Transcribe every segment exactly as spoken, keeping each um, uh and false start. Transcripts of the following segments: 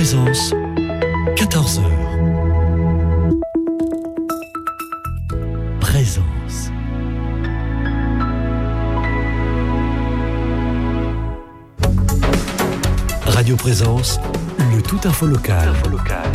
Présence, quatorze heures. Présence. Radio Présence, le tout info local. Info local.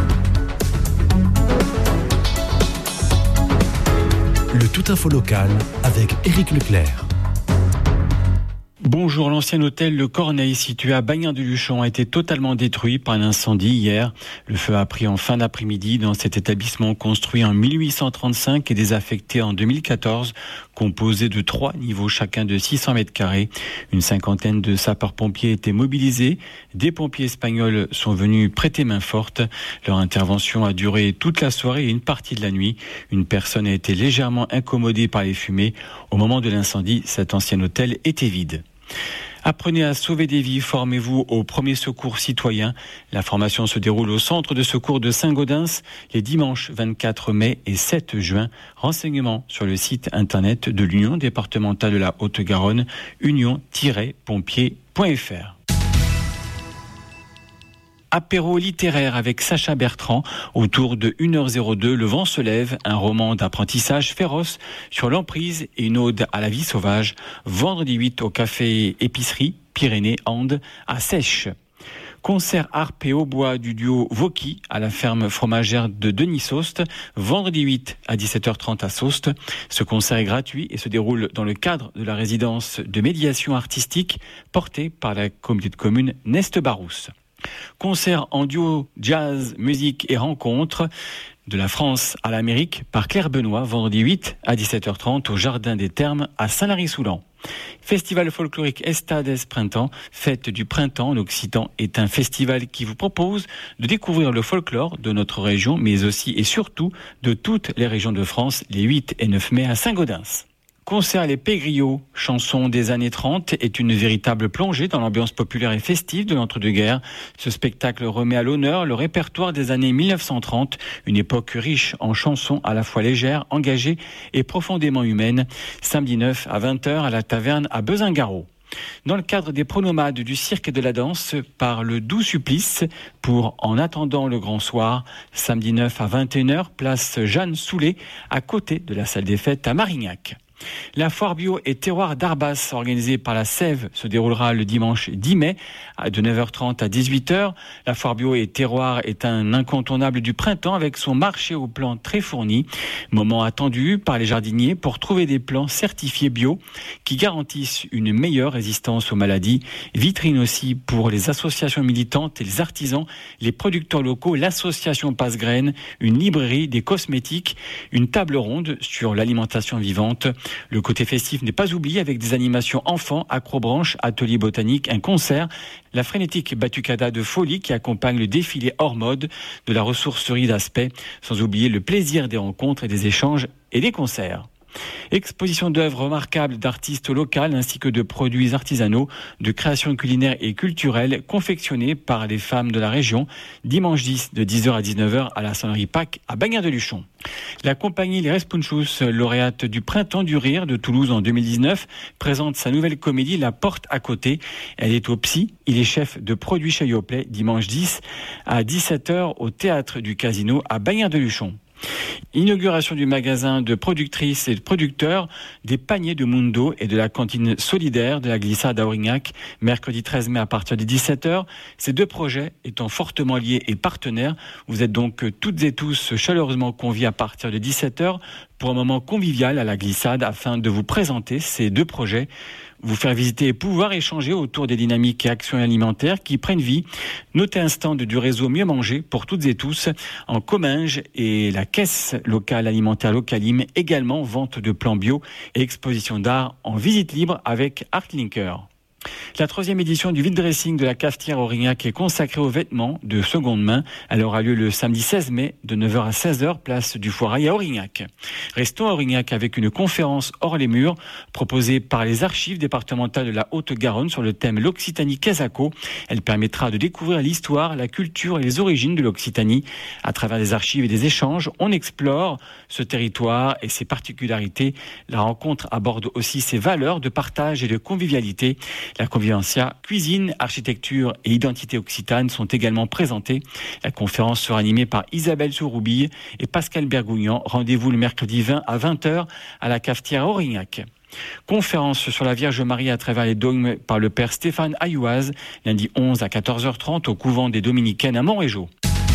Le tout info local avec Éric Leclerc. Bonjour, l'ancien hôtel Le Corneille situé à Bagnères-de-Luchon a été totalement détruit par un incendie hier. Le feu a pris en fin d'après-midi dans cet établissement construit en mille huit cent trente-cinq et désaffecté en deux mille quatorze, composé de trois niveaux chacun de six cents mètres carrés. Une cinquantaine de sapeurs-pompiers étaient mobilisés. Des pompiers espagnols sont venus prêter main forte. Leur intervention a duré toute la soirée et une partie de la nuit. Une personne a été légèrement incommodée par les fumées. Au moment de l'incendie, cet ancien hôtel était vide. Apprenez à sauver des vies, formez-vous au premier secours citoyen. La formation se déroule au centre de secours de Saint-Gaudens les dimanches vingt-quatre mai et sept juin. Renseignements sur le site internet de l'Union départementale de la Haute-Garonne, union tiret pompiers point f r. Apéro littéraire avec Sacha Bertrand autour de une heure deux. Le vent se lève, un roman d'apprentissage féroce sur l'emprise et une ode à la vie sauvage. Vendredi huit au café épicerie Pyrénées Andes à Sèche. Concert harpe et hautbois du duo Voki à la ferme fromagère de Denis-Sost, vendredi huit à dix-sept heures trente à Sost. Ce concert est gratuit et se déroule dans le cadre de la résidence de médiation artistique portée par la communauté de communes Nest-Barousse. Concert en duo jazz, musique et rencontre de la France à l'Amérique par Claire Benoît, vendredi huit à dix-sept heures trente au Jardin des Thermes à Saint-Lary-Soulan. Festival folklorique Estades Printemps, fête du printemps en occitan, est un festival qui vous propose de découvrir le folklore de notre région, mais aussi et surtout de toutes les régions de France, les huit et neuf mai à Saint-Gaudens. Concert Les Pégriots, chanson des années trente, est une véritable plongée dans l'ambiance populaire et festive de l'entre-deux-guerres. Ce spectacle remet à l'honneur le répertoire des années mille neuf cent trente, une époque riche en chansons à la fois légères, engagées et profondément humaines. Samedi neuf à vingt heures à la taverne à Bezingarot. Dans le cadre des pronomades du cirque et de la danse par le Doux Supplice pour En attendant le grand soir, samedi neuf à vingt et une heures, place Jeanne Soulet, à côté de la salle des fêtes à Marignac. La foire bio et terroir d'Arbas organisée par la Sève se déroulera le dimanche dix mai de neuf heures trente à dix-huit heures. La foire bio et terroir est un incontournable du printemps avec son marché aux plants très fourni. Moment attendu par les jardiniers pour trouver des plants certifiés bio qui garantissent une meilleure résistance aux maladies. Vitrine aussi pour les associations militantes et les artisans, les producteurs locaux, l'association Passe-Graines, une librairie, des cosmétiques, une table ronde sur l'alimentation vivante. Le côté festif n'est pas oublié avec des animations enfants, acrobranche, atelier botanique, un concert, la frénétique batucada de folie qui accompagne le défilé hors mode de la ressourcerie d'Aspect, sans oublier le plaisir des rencontres et des échanges et des concerts. Exposition d'œuvres remarquables d'artistes locaux ainsi que de produits artisanaux, de créations culinaires et culturelles confectionnées par les femmes de la région, dimanche dix de dix heures à dix-neuf heures à la sonnerie Pâques à Bagnères-de-Luchon. La compagnie Les Respunchus, lauréate du Printemps du Rire de Toulouse en deux mille dix-neuf, présente sa nouvelle comédie La Porte à côté. Elle est au Psy, il est chef de produit chez Yoplait, dimanche dix à dix-sept heures au Théâtre du Casino à Bagnères-de-Luchon. Inauguration du magasin de productrices et de producteurs des paniers de Mundo et de la cantine solidaire de la Glissade à Aurignac, mercredi treize mai à partir de dix-sept heures. Ces deux projets étant fortement liés et partenaires, vous êtes donc toutes et tous chaleureusement conviés à partir de dix-sept heures pour un moment convivial à la Glissade afin de vous présenter ces deux projets, vous faire visiter et pouvoir échanger autour des dynamiques et actions alimentaires qui prennent vie. Notez un stand du réseau Mieux Manger pour toutes et tous en Comminges et la caisse locale alimentaire Localim, également vente de plans bio et exposition d'art en visite libre avec Artlinker. La troisième édition du vide dressing de la cafetière Aurignac est consacrée aux vêtements de seconde main. Elle aura lieu le samedi seize mai de neuf heures à seize heures, place du Foirail à Aurignac. Restons à Aurignac avec une conférence hors les murs proposée par les archives départementales de la Haute-Garonne sur le thème l'Occitanie-Quesaco. Elle permettra de découvrir l'histoire, la culture et les origines de l'Occitanie. À travers des archives et des échanges, on explore ce territoire et ses particularités. La rencontre aborde aussi ses valeurs de partage et de convivialité. La convivialité Convivencia, cuisine, architecture et identité occitane sont également présentés. La conférence sera animée par Isabelle Souroubille et Pascal Bergougnan. Rendez-vous le mercredi vingt à vingt heures à la cafetière Aurignac. Conférence sur la Vierge Marie à travers les dogmes par le père Stéphane Ayouaz, lundi onze à quatorze heures trente au couvent des Dominicaines à Montrégeau.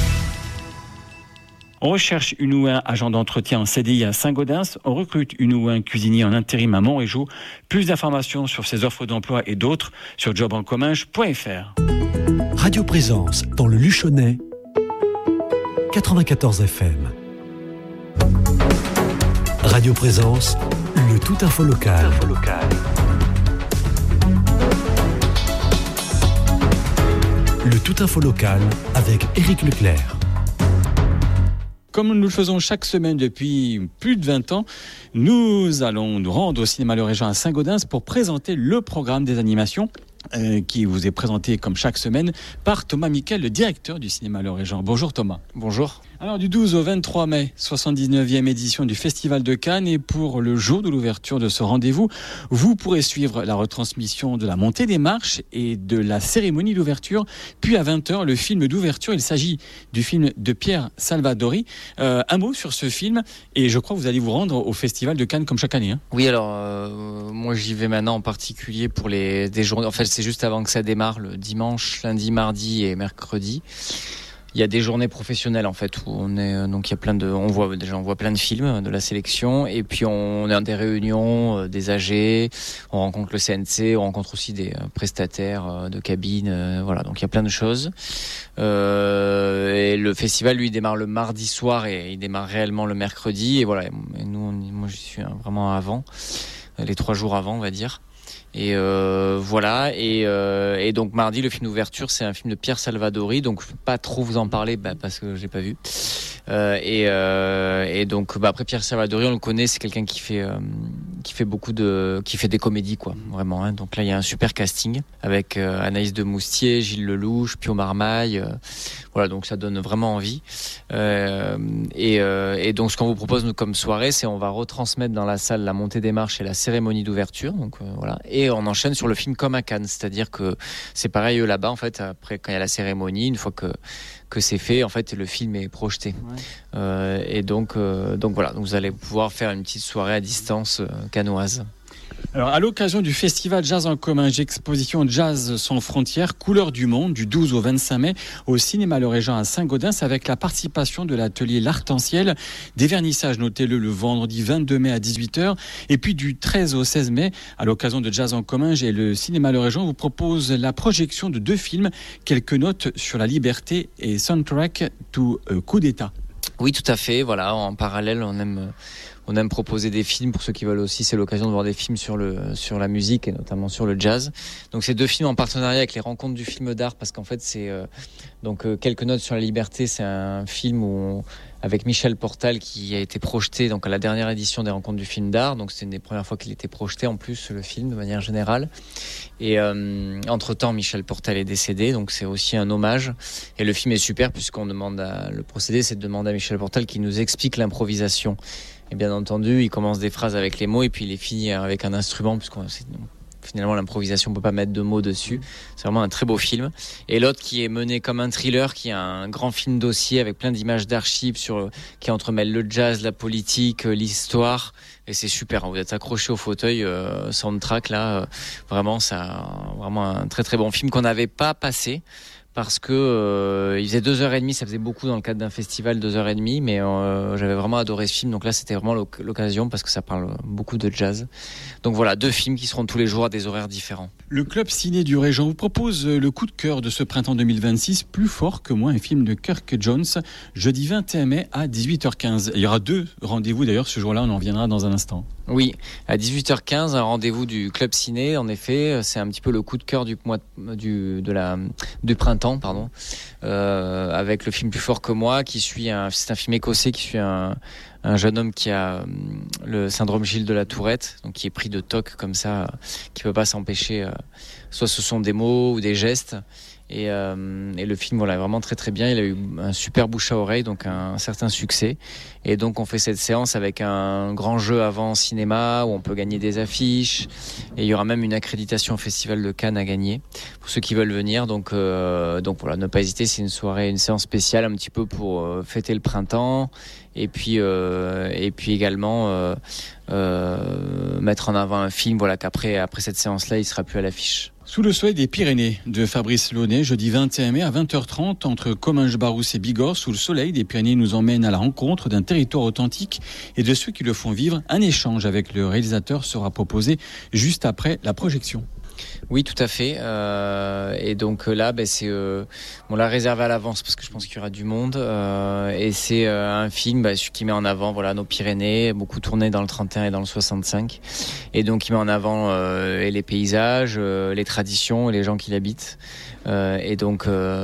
On recherche une ou un agent d'entretien en C D I à Saint-Gaudens. On recrute une ou un cuisinier en intérim à Montrégeau. Plus d'informations sur ces offres d'emploi et d'autres sur job en commun point f r. Radio Présence dans le Luchonnais, quatre-vingt-quatorze F M. Radio Présence, le tout info local. Info local. Le tout info local avec Éric Leclerc. Comme nous le faisons chaque semaine depuis plus de vingt ans, nous allons nous rendre au cinéma Le Régent à Saint-Gaudens pour présenter le programme des animations euh, qui vous est présenté comme chaque semaine par Thomas Miquel, le directeur du cinéma Le Régent. Bonjour Thomas. Bonjour. Alors du douze au vingt-trois mai, soixante-dix-neuvième édition du Festival de Cannes, et pour le jour de l'ouverture de ce rendez-vous, vous pourrez suivre la retransmission de la montée des marches et de la cérémonie d'ouverture. Puis à vingt heures, le film d'ouverture, il s'agit du film de Pierre Salvadori. Euh, un mot sur ce film, et je crois que vous allez vous rendre au Festival de Cannes comme chaque année. Hein. Oui, alors euh, moi j'y vais maintenant en particulier pour les des journées. En fait, c'est juste avant que ça démarre, le dimanche, lundi, mardi et mercredi. Il y a des journées professionnelles en fait où on est donc il y a plein de on voit déjà on voit plein de films de la sélection, et puis on est dans des réunions des A G, on rencontre le C N C, on rencontre aussi des prestataires de cabines, voilà, donc il y a plein de choses. Euh, et le festival lui démarre le mardi soir et il démarre réellement le mercredi, et voilà, et nous on, moi je suis vraiment avant, les trois jours avant on va dire. Et euh, voilà, et, euh, et donc mardi, le film d'ouverture, c'est un film de Pierre Salvadori, donc je ne peux pas trop vous en parler bah, parce que je l'ai pas vu. Euh, et, euh, et donc bah, après Pierre Salvadori, on le connaît, c'est quelqu'un qui fait euh, qui fait beaucoup de qui fait des comédies quoi, vraiment. Hein. Donc là, il y a un super casting avec euh, Anaïs de Moustier, Gilles Lelouch, Pio Marmaille. Euh, voilà, donc ça donne vraiment envie. Euh, et, euh, et donc ce qu'on vous propose nous comme soirée, c'est on va retransmettre dans la salle la montée des marches et la cérémonie d'ouverture. Donc euh, voilà. Et on enchaîne sur le film comme à Cannes, c'est-à-dire que c'est pareil eux, là-bas en fait. Après, quand il y a la cérémonie, une fois que que c'est fait, en fait, le film est projeté. Ouais. Euh, et donc, euh, donc voilà, donc vous allez pouvoir faire une petite soirée à distance euh, cannoise. Alors, à l'occasion du festival Jazz en commun, j'exposition Jazz sans frontières, couleurs du monde, du douze au vingt-cinq mai, au cinéma Le Régent à Saint-Gaudens, avec la participation de l'atelier L'Arc-en-Ciel, des vernissages, notez-le, le vendredi vingt-deux mai à dix-huit heures, et puis du treize au seize mai, à l'occasion de Jazz en commun, j'ai le cinéma Le Régent vous propose la projection de deux films, quelques notes sur la liberté et Soundtrack to euh, Coup d'État. Oui, tout à fait. Voilà, en parallèle, on aime, on aime proposer des films pour ceux qui veulent aussi. C'est l'occasion de voir des films sur le, sur la musique et notamment sur le jazz. Donc, c'est deux films en partenariat avec les Rencontres du film d'art, parce qu'en fait, c'est euh, donc euh, quelques notes sur la liberté. C'est un film où on, avec Michel Portal qui a été projeté donc à la dernière édition des Rencontres du film d'art. Donc, c'est une des premières fois qu'il était projeté en plus le film de manière générale. Et euh, entre-temps, Michel Portal est décédé, donc c'est aussi un hommage. Et le film est super puisqu'on demande à, le procédé, c'est de demander à Michel Portal qui nous explique l'improvisation. Et bien entendu, il commence des phrases avec les mots et puis il les finit avec un instrument, puisqu'on c'est, finalement l'improvisation, on peut pas mettre de mots dessus. C'est vraiment un très beau film. Et l'autre qui est mené comme un thriller, qui est un grand film dossier avec plein d'images d'archives sur qui entremêle le jazz, la politique, l'histoire. Et c'est super, hein, vous êtes accroché au fauteuil, euh, soundtrack là, euh, vraiment ça, vraiment un très très bon film qu'on n'avait pas passé. Parce que euh, il faisait deux heures et demie, ça faisait beaucoup dans le cadre d'un festival, deux heures et demie, mais euh, j'avais vraiment adoré ce film, donc là c'était vraiment l'occasion parce que ça parle beaucoup de jazz. Donc voilà, deux films qui seront tous les jours à des horaires différents. Le Club Ciné du Régent vous propose le coup de cœur de ce printemps deux mille vingt-six, Plus fort que moi, un film de Kirk Jones, jeudi vingt et un mai à dix-huit heures quinze. Il y aura deux rendez-vous d'ailleurs ce jour-là, on en reviendra dans un instant. Oui, à dix-huit heures quinze, un rendez-vous du Club Ciné. En effet, c'est un petit peu le coup de cœur du mois du de la du printemps, pardon, euh, avec le film Plus fort que moi, qui suit un, c'est un film écossais qui suit un un jeune homme qui a le syndrome Gilles de la Tourette, donc qui est pris de toc comme ça, qui peut pas s'empêcher. Euh, soit ce sont des mots ou des gestes. Et, euh, et le film, voilà, est vraiment très très bien. Il a eu un super bouche à oreille, donc un, un certain succès. Et donc on fait cette séance avec un grand jeu avant cinéma où on peut gagner des affiches. Et il y aura même une accréditation au Festival de Cannes à gagner pour ceux qui veulent venir. Donc, euh, donc voilà, ne pas hésiter. C'est une soirée, une séance spéciale un petit peu pour euh, fêter le printemps. Et puis, euh, et puis également euh, euh, mettre en avant un film. Voilà, qu'après après cette séance-là, il sera plus à l'affiche. Sous le soleil des Pyrénées de Fabrice Launay, jeudi vingt et un mai à vingt heures trente, entre Comminges-Barousse et Bigorre, sous le soleil des Pyrénées nous emmène à la rencontre d'un territoire authentique et de ceux qui le font vivre. Un échange avec le réalisateur sera proposé juste après la projection. Oui, tout à fait. Euh, et donc là, ben, c'est, euh, on l'a réservé à l'avance parce que je pense qu'il y aura du monde. Euh, et c'est euh, un film ben, qui met en avant voilà, nos Pyrénées, beaucoup tourné dans le trente et un et dans le soixante-cinq. Et donc qui met en avant euh, et les paysages, euh, les traditions et les gens qui l'habitent. Euh, et donc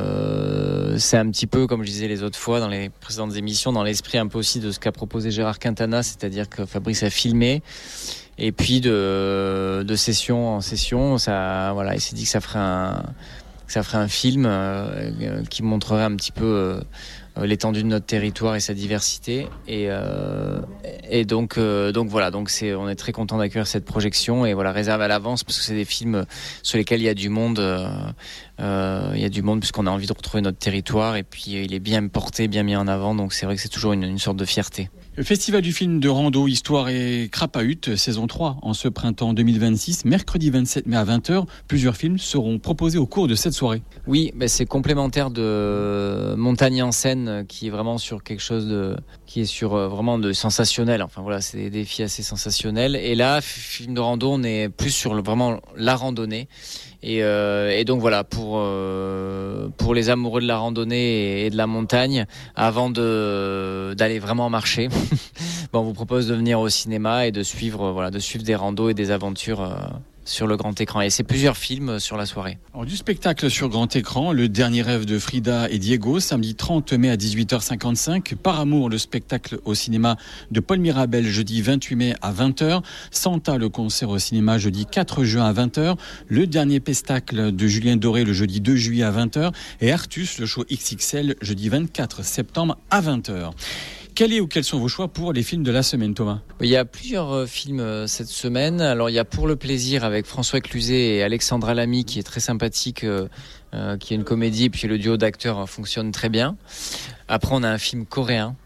euh, c'est un petit peu, comme je disais les autres fois dans les précédentes émissions, dans l'esprit un peu aussi de ce qu'a proposé Gérard Quintana, c'est-à-dire que Fabrice a filmé. Et puis de, de session en session, ça, voilà, il s'est dit que ça ferait un, que ça ferait un film euh, qui montrerait un petit peu euh, l'étendue de notre territoire et sa diversité. Et, euh, et donc, euh, donc voilà, donc c'est, on est très content d'accueillir cette projection et voilà, réserve à l'avance parce que c'est des films sur lesquels il y a du monde. Euh, euh, il y a du monde puisqu'on a envie de retrouver notre territoire et puis il est bien porté, bien mis en avant. Donc c'est vrai que c'est toujours une, une sorte de fierté. Le Festival du film de rando, histoire et crapahut, saison trois, en ce printemps deux mille vingt-six, mercredi vingt-sept mai à vingt heures, plusieurs films seront proposés au cours de cette soirée. Oui, ben c'est complémentaire de Montagne en scène, qui est vraiment sur quelque chose de, qui est sur euh, vraiment de sensationnel. Enfin voilà, c'est des défis assez sensationnels. Et là, film de rando, on est plus sur le, vraiment la randonnée. Et, euh, et donc voilà, pour euh, pour les amoureux de la randonnée et, et de la montagne, avant de d'aller vraiment marcher, bon, on vous propose de venir au cinéma et de suivre voilà, de suivre des randos et des aventures euh, sur le grand écran. Et c'est plusieurs films sur la soirée. Alors, du spectacle sur grand écran, Le dernier rêve de Frida et Diego, samedi trente mai à dix-huit heures cinquante-cinq. Par amour, le spectacle au cinéma de Paul Mirabel, jeudi vingt-huit mai à vingt heures. Santa, le concert au cinéma, jeudi quatre juin à vingt heures. Le dernier pestacle de Julien Doré, le jeudi deux juillet à vingt heures. Et Artus, le show X X L, jeudi vingt-quatre septembre à vingt heures. Quel est ou quels sont vos choix pour les films de la semaine, Thomas ? Il y a plusieurs euh, films euh, cette semaine. Alors il y a Pour le plaisir avec François Cluzet et Alexandra Lamy qui est très sympathique, euh, euh, qui est une comédie, et puis le duo d'acteurs euh, fonctionne très bien. Après on a un film coréen,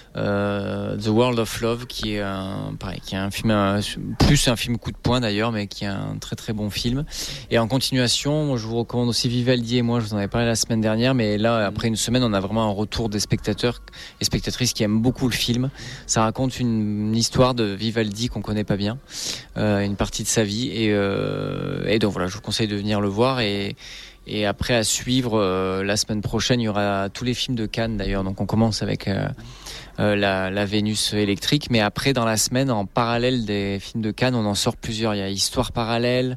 euh, The World of Love, qui est un, pareil, qui est un film un, plus un film coup de poing d'ailleurs, mais qui est un très très bon film. Et en continuation, je vous recommande aussi Vivaldi et moi. Je vous en avais parlé la semaine dernière, mais là après une semaine, on a vraiment un retour des spectateurs et spectatrices qui aiment beaucoup le film. Ça raconte une, une histoire de Vivaldi qu'on connaît pas bien, euh, une partie de sa vie, et, euh, et donc voilà, je vous conseille de venir le voir. Et Et après à suivre, euh, la semaine prochaine, il y aura tous les films de Cannes d'ailleurs. Donc on commence avec euh, euh, la, la Vénus électrique. Mais après, dans la semaine, en parallèle des films de Cannes, on en sort plusieurs. Il y a Histoire parallèle,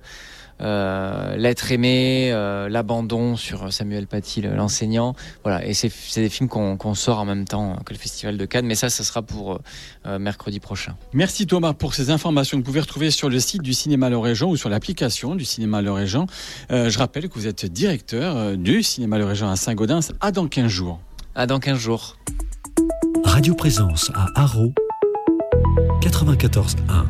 euh, L'être aimé, euh, L'abandon sur Samuel Paty, l'enseignant. Voilà. Et c'est, c'est des films qu'on, qu'on sort en même temps que le Festival de Cannes. Mais ça, ça sera pour euh, mercredi prochain. Merci Thomas pour ces informations que vous pouvez retrouver sur le site du Cinéma Lorrain ou sur l'application du Cinéma Lorrain. Euh, je rappelle que vous êtes directeur du Cinéma Lorrain à Saint-Gaudens. À dans quinze jours. À dans quinze jours. Radio Présence à Haro, quatre-vingt-quatorze un.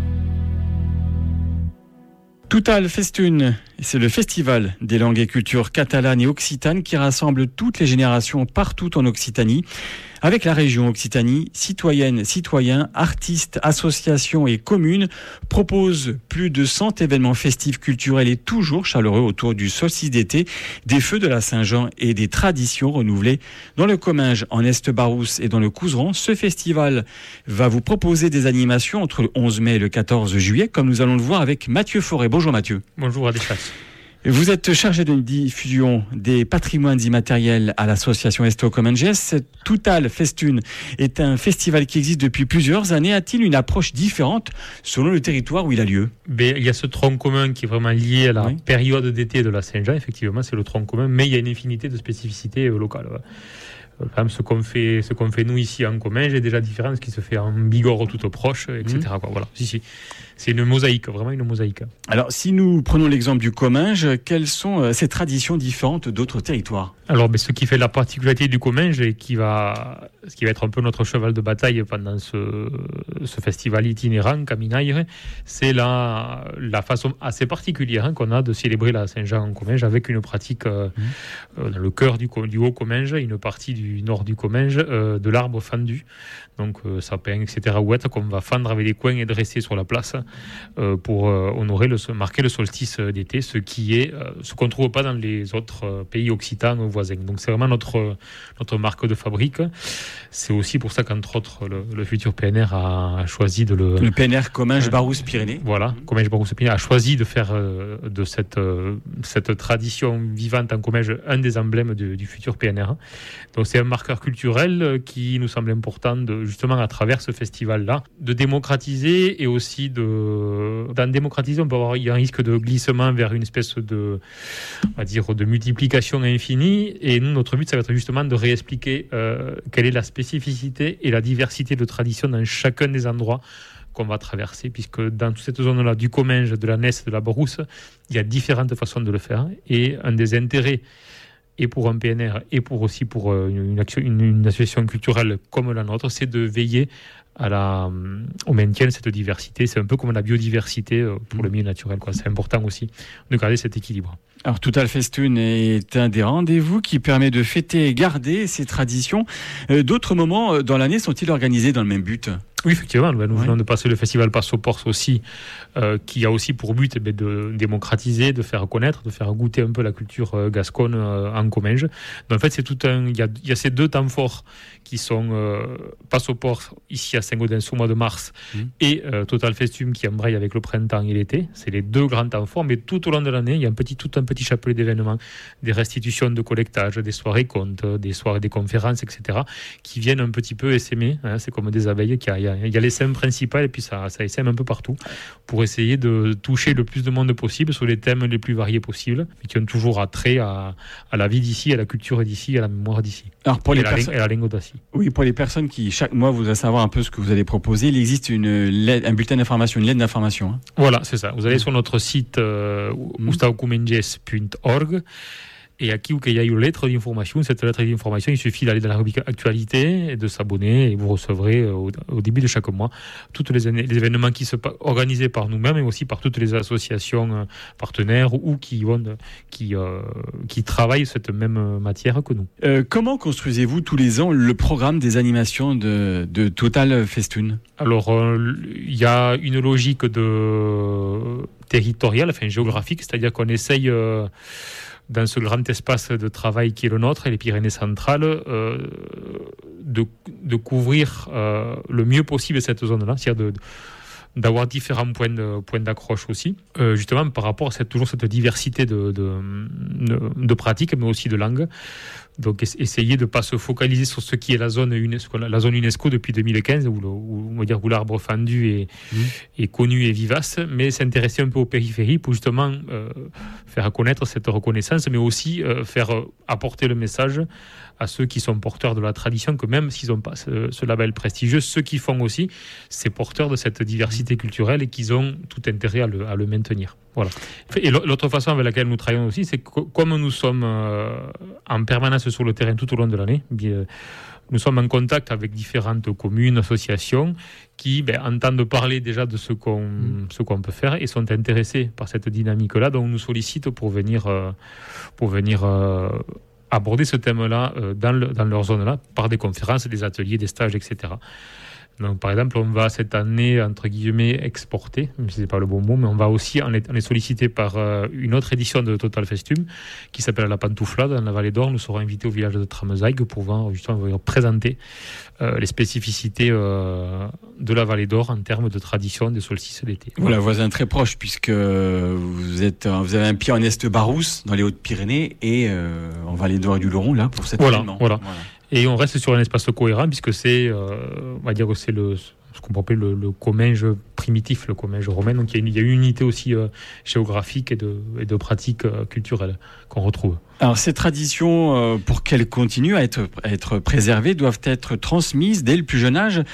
Toutal Festune, c'est le festival des langues et cultures catalanes et occitanes qui rassemble toutes les générations partout en Occitanie. Avec la région Occitanie, citoyennes, citoyens, artistes, associations et communes proposent plus de cent événements festifs culturels et toujours chaleureux autour du solstice d'été, des feux de la Saint-Jean et des traditions renouvelées. Dans le Comminges, en Est-Barousse et dans le Couserans, ce festival va vous proposer des animations entre le onze mai et le quatorze juillet, comme nous allons le voir avec Mathieu Forêt. Bonjour Mathieu. Bonjour Adéchas. Vous êtes chargé de diffusion des patrimoines immatériels à l'association Esto Comminges. Toutal Festune est un festival qui existe depuis plusieurs années. A-t-il une approche différente selon le territoire où il a lieu ? Ben, il y a ce tronc commun qui est vraiment lié à la oui. période d'été de la Saint-Jean. Effectivement, c'est le tronc commun, mais il y a une infinité de spécificités euh, locales. Euh, quand même, ce qu'on fait, ce qu'on fait nous ici en Comminges est déjà différent de ce qui se fait en Bigorre tout au proche, et cetera. Mmh. Quoi. Voilà. Si, si. c'est une mosaïque, vraiment une mosaïque. Alors, si nous prenons l'exemple du Comminges, quelles sont euh, ces traditions différentes d'autres territoires ? Alors, mais ce qui fait la particularité du Comminges et qui va, ce qui va être un peu notre cheval de bataille pendant ce, ce festival itinérant, Caminaire, c'est la, la façon assez particulière hein, qu'on a de célébrer la Saint-Jean en Comminges avec une pratique euh, mmh. euh, dans le cœur du, du Haut-Comminges, une partie du nord du Comminges, euh, de l'arbre fendu, donc euh, sapin, et cetera, ouette, qu'on va fendre avec des coins et dresser sur la place euh, pour euh, honorer, le, marquer le solstice d'été, ce qui est euh, ce qu'on ne trouve pas dans les autres euh, pays occitans voisins. Donc c'est vraiment notre, notre marque de fabrique. C'est aussi pour ça qu'entre autres le, le futur P N R a choisi de le... Le P N R Comminges-Barousse-Pyrénées. Voilà, Comminges-Barousse-Pyrénées a choisi de faire euh, de cette, euh, cette tradition vivante en Comminges un des emblèmes du, du futur P N R. Donc c'est un marqueur culturel qui nous semble important de, justement à travers ce festival-là, de démocratiser et aussi de... Dans démocratiser, on peut avoir il y a un risque de glissement vers une espèce de, on va dire, de multiplication infinie. Et nous, notre but, ça va être justement de réexpliquer euh, quelle est la spécificité et la diversité de traditions dans chacun des endroits qu'on va traverser, puisque dans toute cette zone-là, du Comminges, de la Nesse, de la Barousse, il y a différentes façons de le faire. Et un des intérêts, et pour un P N R, et pour aussi pour une, action, une, une association culturelle comme la nôtre, c'est de veiller à la, au maintien de cette diversité. C'est un peu comme la biodiversité pour le milieu naturel, quoi. C'est important aussi de garder cet équilibre. Alors, Total Festoon est un des rendez-vous qui permet de fêter et garder ces traditions. D'autres moments dans l'année sont-ils organisés dans le même but ? Oui, effectivement. Nous venons ouais. de passer le festival Passo Porse aussi, euh, qui a aussi pour but eh, de démocratiser, de faire connaître, de faire goûter un peu la culture euh, gasconne euh, en Comminges. Donc, en fait, c'est tout un. Il y a, il y a ces deux temps forts qui sont euh, Passo Porse ici à Saint-Gaudens au mois de mars mmh. et euh, Total Festoon qui embraye avec le printemps et l'été. C'est les deux grands temps forts, mais tout au long de l'année, il y a un petit, tout un petit chapelet d'événements, des restitutions de collectage, des soirées contes, des soirées, des conférences, et cetera, qui viennent un petit peu essaimer. Hein, c'est comme des abeilles qui a Il y a l'essaim principal et puis ça, ça essaime un peu partout pour essayer de toucher le plus de monde possible sur les thèmes les plus variés possibles, mais qui ont toujours attrait à, à la vie d'ici, à la culture d'ici, à la mémoire d'ici. Alors pour les et, perso- la, et la langue d'acier. Oui, pour les personnes qui chaque mois voudraient savoir un peu ce que vous allez proposer, il existe une lettre, un bulletin d'information, une lettre d'information. Hein. Voilà, c'est ça. Vous allez sur notre site euh, mmh. ustaucumenges point org. Et à qui ou qu'il y a une lettre d'information, cette lettre d'information, il suffit d'aller dans la rubrique actualité et de s'abonner et vous recevrez au, au début de chaque mois tous les, les événements qui sont organisés par nous-mêmes et aussi par toutes les associations partenaires ou qui, vont, qui, euh, qui travaillent cette même matière que nous. Euh, comment construisez-vous tous les ans le programme des animations de, de Total Festoon ? Alors, euh, il y a une logique de territoriale, enfin géographique, c'est-à-dire qu'on essaye... Euh, dans ce grand espace de travail qui est le nôtre, et les Pyrénées centrales, euh, de, de couvrir euh, le mieux possible cette zone-là, c'est-à-dire de, d'avoir différents points, de, points d'accroche aussi, euh, justement par rapport à cette, toujours cette diversité de, de, de, de pratiques, mais aussi de langues. Donc essayer de ne pas se focaliser sur ce qui est la zone UNESCO, la zone UNESCO depuis deux mille quinze, où, le, où, on va dire, où l'arbre fendu est, mmh. est connu et vivace, mais s'intéresser un peu aux périphéries pour justement euh, faire connaître cette reconnaissance, mais aussi euh, faire apporter le message à ceux qui sont porteurs de la tradition, que même s'ils n'ont pas ce, ce label prestigieux, ceux qui font aussi, c'est porteurs de cette diversité culturelle et qu'ils ont tout intérêt à le, à le maintenir. Voilà. Et l'autre façon avec laquelle nous travaillons aussi, c'est que comme nous sommes euh, en permanence sur le terrain tout au long de l'année, bien, nous sommes en contact avec différentes communes, associations qui ben, entendent parler déjà de ce qu'on, mmh. ce qu'on peut faire et sont intéressés par cette dynamique-là, donc nous sollicitent pour venir, euh, pour venir euh, aborder ce thème-là euh, dans, le, dans leur zone-là par des conférences, des ateliers, des stages, et cetera. Donc, par exemple, on va cette année, entre guillemets, exporter, même si ce n'est pas le bon mot, mais on va aussi, on est, on est sollicité par euh, une autre édition de Total Festoon qui s'appelle La Pantouflade dans la Vallée d'Or. Nous serons invités au village de Tramezaïgue pour voir, justement, présenter euh, les spécificités euh, de la Vallée d'Or en termes de tradition des solstices d'été. Voilà, voisin très proche, puisque vous, êtes, vous avez un pied en Est-Barousse, dans les Hautes-Pyrénées, et euh, en Vallée d'Or et du Luron, là, pour cet voilà, événement. Voilà, voilà. Et on reste sur un espace cohérent puisque c'est, euh, on va dire que c'est le, ce qu'on peut appeler le, le Comminges primitif, le Comminges romain. Donc il y a une, il y a une unité aussi euh, géographique et de, et de pratiques euh, culturelles qu'on retrouve. Alors ces traditions, euh, pour qu'elles continuent à être, à être préservées, doivent être transmises dès le plus jeune âge.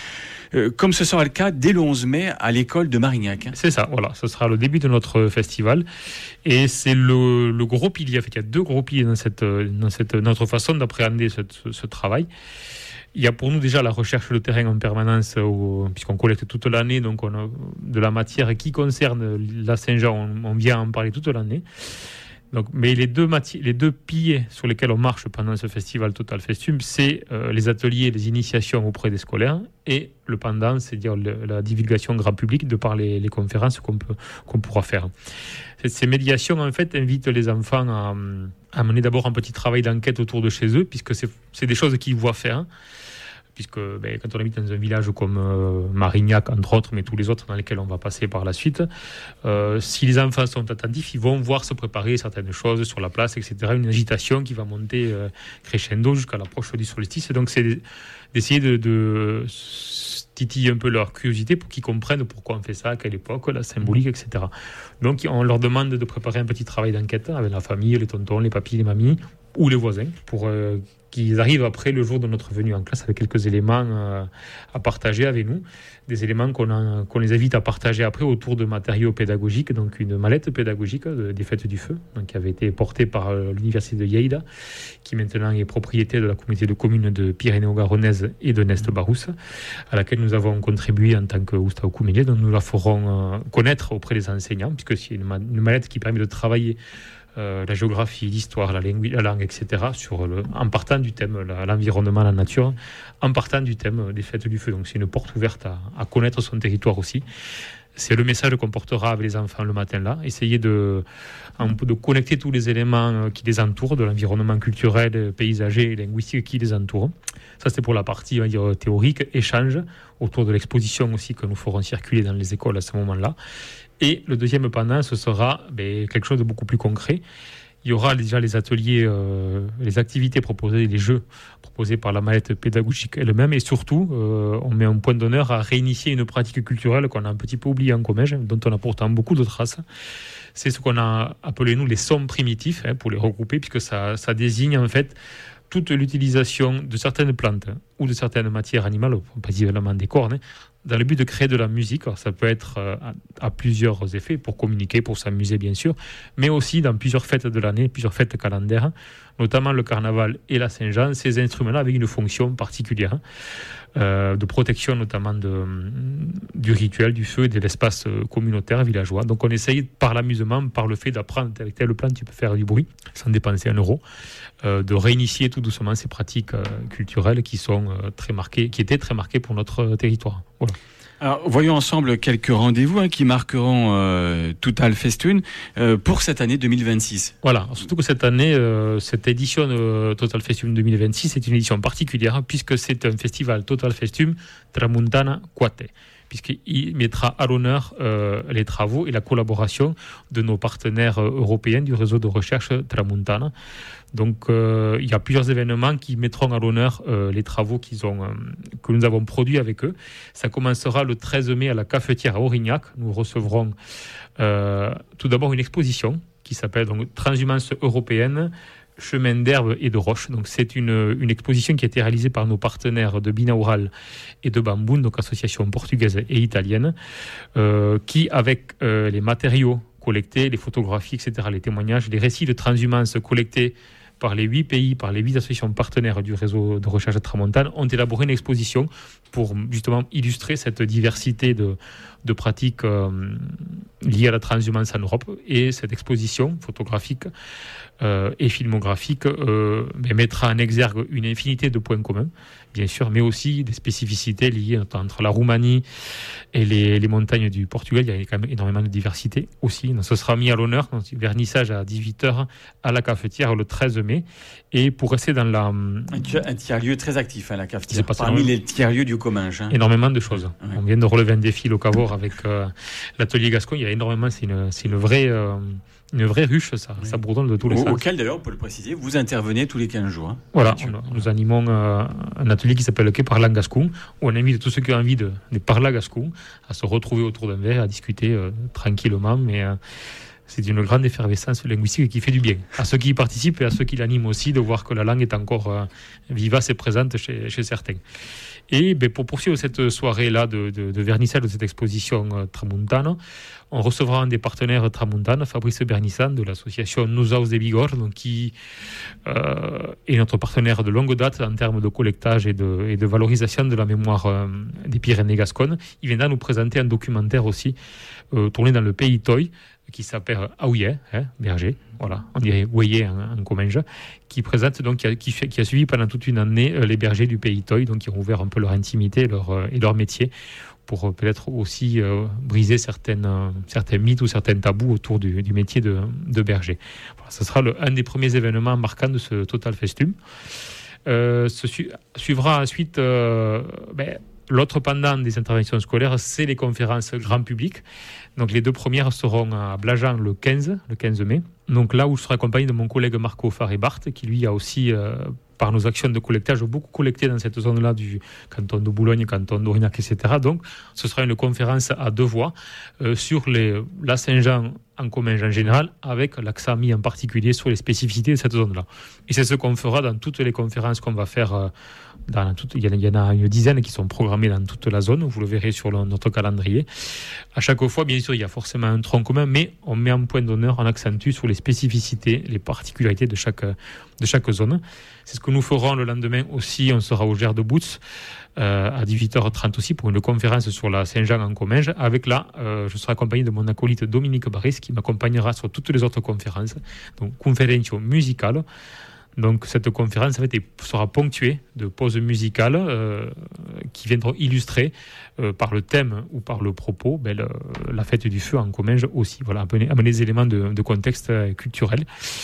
euh, comme ce sera le cas dès le onze mai à l'école de Marignac. Hein. C'est ça, voilà, ce sera le début de notre festival. Et c'est le, le gros pilier, en fait, il y a deux gros piliers dans, cette, dans cette, notre façon d'appréhender ce, ce, ce travail. Il y a pour nous déjà la recherche de terrain en permanence, où, puisqu'on collecte toute l'année, donc on a de la matière qui concerne la Saint-Jean, on, on vient en parler toute l'année. Donc, mais les deux, mati- les deux piliers sur lesquels on marche pendant ce festival Total Festum, c'est euh, les ateliers, les initiations auprès des scolaires, et le pendant, c'est-à-dire le, la divulgation grand public de par les, les conférences qu'on, peut, qu'on pourra faire. Ces médiations, en fait, invitent les enfants à, à mener d'abord un petit travail d'enquête autour de chez eux, puisque c'est, c'est des choses qu'ils voient faire. Puisque ben, quand on habite dans un village comme euh, Marignac, entre autres, mais tous les autres dans lesquels on va passer par la suite, euh, si les enfants sont attentifs, ils vont voir se préparer certaines choses sur la place, et cetera. Une agitation qui va monter euh, crescendo jusqu'à l'approche du solstice. Donc c'est d'essayer de, de titiller un peu leur curiosité pour qu'ils comprennent pourquoi on fait ça, à quelle époque, la symbolique, et cetera. Donc on leur demande de préparer un petit travail d'enquête avec la famille, les tontons, les papis, les mamies, ou les voisins, pour euh, qu'ils arrivent après le jour de notre venue en classe avec quelques éléments euh, à partager avec nous, des éléments qu'on, a, qu'on les invite à partager après autour de matériaux pédagogiques, donc une mallette pédagogique de, des Fêtes du Feu, donc, qui avait été portée par euh, l'Université de Lleida, qui maintenant est propriété de la communauté de communes de Pyrénées-Garonnaise et de Nest-Barousse, à laquelle nous avons contribué en tant que Oustaukou Médié, donc nous la ferons euh, connaître auprès des enseignants, puisque c'est une, ma- une mallette qui permet de travailler Euh, la géographie, l'histoire, la langue, la langue et cetera, sur le, en partant du thème, la, l'environnement, la nature, en partant du thème des Fêtes du Feu. Donc c'est une porte ouverte à, à connaître son territoire aussi. C'est le message qu'on portera avec les enfants le matin là. Essayer de, de connecter tous les éléments qui les entourent, de l'environnement culturel, paysager et linguistique qui les entoure. Ça, c'est pour la partie, on va dire, théorique, échange, autour de l'exposition aussi que nous ferons circuler dans les écoles à ce moment-là. Et le deuxième pendant, ce sera ben, quelque chose de beaucoup plus concret. Il y aura déjà les ateliers, euh, les activités proposées, les jeux proposés par la mallette pédagogique elle-même. Et surtout, euh, on met un point d'honneur à réinitier une pratique culturelle qu'on a un petit peu oubliée en Comège, dont on a pourtant beaucoup de traces. C'est ce qu'on a appelé, nous, les sons primitifs, hein, pour les regrouper, puisque ça, ça désigne en fait toute l'utilisation de certaines plantes ou de certaines matières animales, principalement des cornes, hein, dans le but de créer de la musique. Alors, ça peut être euh, à, à plusieurs effets, pour communiquer, pour s'amuser bien sûr, mais aussi dans plusieurs fêtes de l'année, plusieurs fêtes calendaires, notamment le carnaval et la Saint-Jean, ces instruments-là avec une fonction particulière, euh, de protection notamment de, du rituel, du feu et de l'espace communautaire, villageois. Donc on essaye par l'amusement, par le fait d'apprendre avec telle plante tu peux faire du bruit, sans dépenser un euro, euh, de réinitier tout doucement ces pratiques euh, culturelles qui sont euh, très marquées, qui étaient très marquées pour notre territoire. Voilà. Alors, voyons ensemble quelques rendez-vous hein, qui marqueront euh, Total Festum euh, pour cette année deux mille vingt-six. Voilà, surtout que cette année, euh, cette édition euh, Total Festum deux mille vingt-six est une édition particulière puisque c'est un festival Total Festum Tramuntana Quate, puisqu'il mettra à l'honneur euh, les travaux et la collaboration de nos partenaires euh, européens du réseau de recherche Tramuntana. Donc, euh, il y a plusieurs événements qui mettront à l'honneur euh, les travaux qu'ils ont, euh, que nous avons produits avec eux. Ça commencera le treize mai à la cafetière à Aurignac. Nous recevrons euh, tout d'abord une exposition qui s'appelle donc Transhumance européenne, chemin d'herbe et de roche. Donc, c'est une, une exposition qui a été réalisée par nos partenaires de Binaural et de Bamboun, donc association portugaise et italienne, euh, qui, avec euh, les matériaux collectés, les photographies, et cetera, les témoignages, les récits de transhumance collectés par les huit pays, par les huit associations partenaires du réseau de recherche Tramontane, ont élaboré une exposition pour justement illustrer cette diversité de, de pratiques euh, liées à la transhumance en Europe. Et cette exposition photographique euh, et filmographique euh, mettra en exergue une infinité de points communs, bien sûr, mais aussi des spécificités liées entre la Roumanie et les, les montagnes du Portugal. Il y a quand même énormément de diversité aussi. Donc, ce sera mis à l'honneur, donc, vernissage à dix-huit heures à la cafetière le treize mai. Et pour rester dans la... Un tiers-lieu très actif, hein, la cafetière, parmi énormément. Les tiers-lieux du Comminges. Hein. Énormément de choses. Ouais. On vient de relever un défi au Cavour avec euh, l'atelier Gascon. Il y a énormément, c'est une, c'est une vraie... Euh, une vraie ruche, ça, oui. Ça bourdonne de tous les Au, sens. Auquel, d'ailleurs, on peut le préciser, vous intervenez tous les quinze jours. Hein. Voilà, on, nous animons euh, un atelier qui s'appelle le Quai Parlant Gascon, où on invite tous ceux qui ont envie de, de parler gascon à se retrouver autour d'un verre, à discuter euh, tranquillement, mais euh, c'est une grande effervescence linguistique qui fait du bien à ceux qui y participent et à ceux qui l'animent aussi, de voir que la langue est encore euh, vivace et présente chez, chez certains. Et ben, pour poursuivre cette soirée-là de, de, de vernissage de cette exposition euh, Tramuntana, on recevra un des partenaires Tramuntana, Fabrice Bernissan, de l'association Nous Aus de Bigorre, donc qui euh, est notre partenaire de longue date en termes de collectage et de, et de valorisation de la mémoire euh, des Pyrénées gasconnes. Il viendra nous présenter un documentaire aussi euh, tourné dans le pays Toy, qui s'appelle Aouillet, hein, berger, voilà, on dirait Ouillet en, en Comminges, qui présente donc qui a, qui, fait, qui a suivi pendant toute une année euh, les bergers du pays Toy, donc qui ont ouvert un peu leur intimité et leur, euh, et leur métier, pour euh, peut-être aussi euh, briser certaines, euh, certains mythes ou certains tabous autour du, du métier de, de berger. Voilà, ce sera le, un des premiers événements marquants de ce Total Festum. Euh, ce su- suivra ensuite euh, ben, l'autre pendant des interventions scolaires, c'est les conférences grand public. Donc les deux premières seront à Blajan le quinze, le quinze mai. Donc là où je serai accompagné de mon collègue Marco Faribart, qui lui a aussi, euh, par nos actions de collectage, beaucoup collecté dans cette zone-là du canton de Boulogne, canton d'Aurignac, et cetera. Donc ce sera une conférence à deux voix euh, sur les, la Saint-Jean en Comminges en général, avec l'accent mis en particulier sur les spécificités de cette zone-là. Et c'est ce qu'on fera dans toutes les conférences qu'on va faire. Euh, dans toute, il, y en a, il y en a une dizaine qui sont programmées dans toute la zone. Vous le verrez sur le, notre calendrier. À chaque fois, bien sûr, il y a forcément un tronc commun, mais on met un point d'honneur, on accentue sur les spécificités, les particularités de chaque, de chaque zone. C'est ce que nous ferons le lendemain aussi. On sera au Gers de Boutz euh, à dix-huit heures trente aussi pour une conférence sur la Saint-Jean en Comminges. Avec là, euh, je serai accompagné de mon acolyte Dominique Barris qui m'accompagnera sur toutes les autres conférences. Donc, conférencio musicale. Donc cette conférence en fait, sera ponctuée de pauses musicales euh, qui viendront illustrer euh, par le thème ou par le propos ben, le, la fête du feu en Comminges aussi. Voilà, amener, amener des éléments de, de contexte culturel.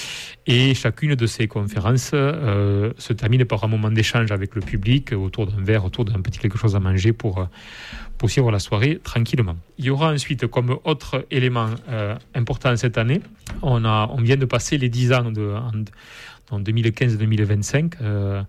Et chacune de ces conférences euh, se termine par un moment d'échange avec le public autour d'un verre, autour d'un petit quelque chose à manger pour poursuivre la soirée tranquillement. Il y aura ensuite comme autre élément euh, important cette année, on, a, on vient de passer les dix ans de... En, en deux mille quinze deux mille vingt-cinq, euh,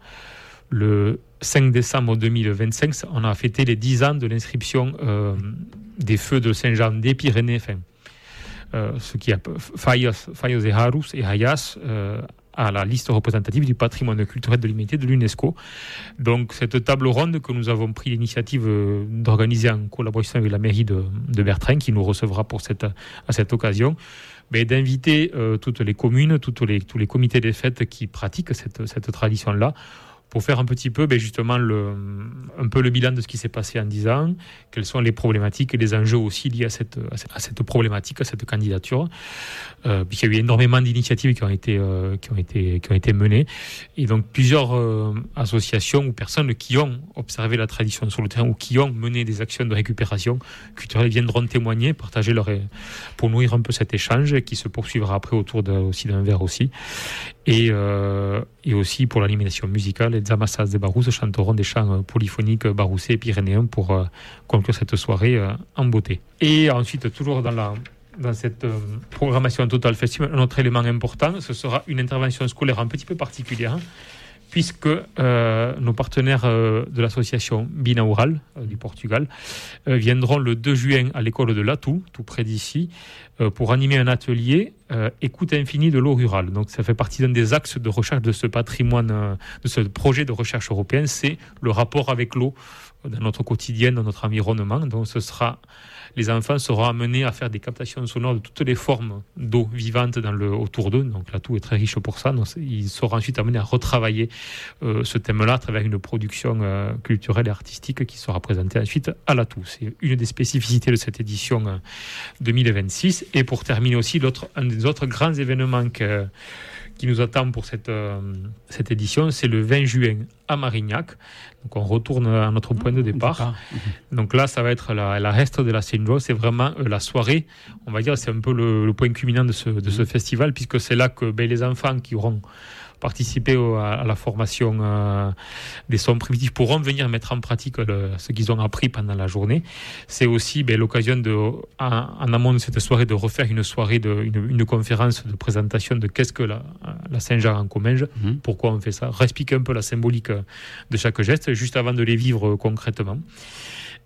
le cinq décembre deux mille vingt-cinq, on a fêté les dix ans de l'inscription euh, des feux de Saint-Jean des Pyrénées, enfin, euh, ce qui a Fallos, Fallos de Harus et Hayas, euh, à la liste représentative du patrimoine culturel de l'humanité de l'UNESCO. Donc cette table ronde que nous avons pris l'initiative d'organiser en collaboration avec la mairie de, de Bertrin, qui nous recevra pour cette, à cette occasion, mais d'inviter euh, toutes les communes, toutes les, tous les comités des fêtes qui pratiquent cette, cette tradition-là, pour faire un petit peu, ben justement, le, un peu le bilan de ce qui s'est passé en dix ans, quelles sont les problématiques et les enjeux aussi liés à cette, à cette, à cette problématique, à cette candidature. Euh, puisqu'il y a eu énormément d'initiatives qui ont été, euh, qui ont été, qui ont été menées. Et donc, plusieurs euh, associations ou personnes qui ont observé la tradition sur le terrain ou qui ont mené des actions de récupération culturelle viendront témoigner, partager leur, pour nourrir un peu cet échange qui se poursuivra après autour de, aussi d'un verre aussi. Et, euh, et aussi pour l'animation musicale, les Zamassas de Barousse chanteront des chants polyphoniques baroussais et pyrénéens pour euh, conclure cette soirée euh, en beauté. Et ensuite, toujours dans, la, dans cette euh, programmation Total Festival, un autre élément important, ce sera une intervention scolaire un petit peu particulière, puisque euh, nos partenaires euh, de l'association Binaural euh, du Portugal euh, viendront le deux juin à l'école de Latou, tout près d'ici, euh, pour animer un atelier euh, Écoute infinie de l'eau rurale. Donc ça fait partie d'un des axes de recherche de ce patrimoine, euh, de ce projet de recherche européen, c'est le rapport avec l'eau dans notre quotidien, dans notre environnement. Donc ce sera, les enfants seront amenés à faire des captations sonores de toutes les formes d'eau vivante dans le, autour d'eux. Donc là, tout est très riche pour ça. Donc, ils seront ensuite amenés à retravailler euh, ce thème-là à travers une production euh, culturelle et artistique qui sera présentée ensuite à la Toux. C'est une des spécificités de cette édition euh, deux mille vingt-six. Et pour terminer aussi, l'autre, un des autres grands événements que, qui nous attend pour cette, euh, cette édition, c'est le vingt juin à Marignac. Donc on retourne à notre point de départ. Donc là, ça va être la, la reste de la Saint-Jean. C'est vraiment euh, la soirée, on va dire, c'est un peu le, le point culminant de ce, de ce festival, puisque c'est là que ben, les enfants qui auront participé au, à, à la formation euh, des sons primitifs pourront venir mettre en pratique le, ce qu'ils ont appris pendant la journée. C'est aussi ben, l'occasion, de, en, en amont de cette soirée, de refaire une soirée, de, une, une conférence de présentation de qu'est-ce que la, la Saint-Jean en Comminges, mmh. Pourquoi on fait ça, réexpliquer un peu la symbolique de chaque geste, juste avant de les vivre concrètement.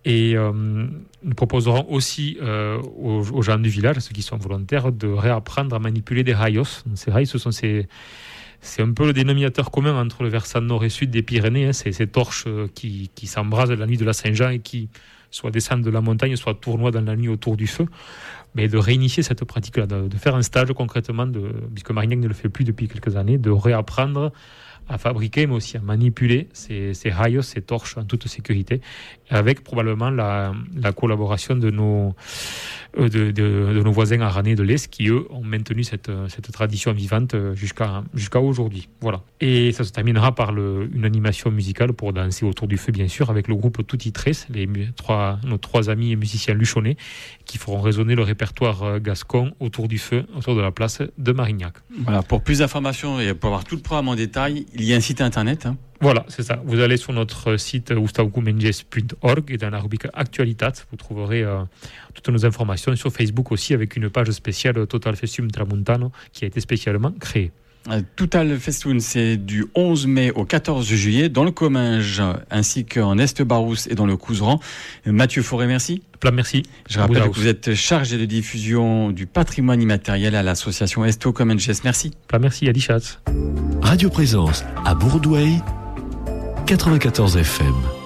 Et euh, nous proposerons aussi euh, aux, aux gens du village, ceux qui sont volontaires, de réapprendre à manipuler des rayos. Ces rayos, ce sont ces, c'est un peu le dénominateur commun entre le versant nord et sud des Pyrénées. Hein. C'est ces torches qui, qui s'embrasent la nuit de la Saint-Jean et qui soit descendent de la montagne, soit tournoient dans la nuit autour du feu. Mais de réinitier cette pratique-là, de, de faire un stage concrètement, de, puisque Marignac ne le fait plus depuis quelques années, de réapprendre à fabriquer, mais aussi à manipuler ces, ces rayos, ces torches en toute sécurité, avec probablement la, la collaboration de nos, de, de, de nos voisins aranais de l'Est, qui, eux, ont maintenu cette, cette tradition vivante jusqu'à, jusqu'à aujourd'hui. Voilà. Et ça se terminera par le, une animation musicale pour danser autour du feu, bien sûr, avec le groupe Tutti Tres, les trois, nos trois amis musiciens luchonnais, qui feront résonner le répertoire gascon autour du feu, autour de la place de Marignac. Voilà, pour plus d'informations et pour avoir tout le programme en détail, il y a un site internet. Hein. Voilà, c'est ça. Vous allez sur notre site gustaucumenges point org et dans la rubrique Actualitat, vous trouverez euh, toutes nos informations sur Facebook aussi, avec une page spéciale Total Festum Tramuntano qui a été spécialement créée. Total Festoun, c'est du onze mai au quatorze juillet dans le Comminges ainsi qu'en Est-Barousse et dans le Couserans. Mathieu Forêt, merci. Plein merci. Je rappelle que vous êtes chargé de diffusion du patrimoine immatériel à l'association Esto Comminges. Merci. Plein merci, Adi Schatz. Radio Présence à Bourdoueil, quatre-vingt-quatorze F M.